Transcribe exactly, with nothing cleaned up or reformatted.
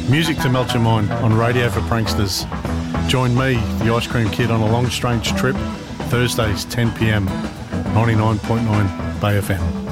Music to melt your mind on Radio for Pranksters. Join me, the Ice Cream Kid, on a long strange trip, Thursdays ten p m, ninety-nine point nine Bay F M.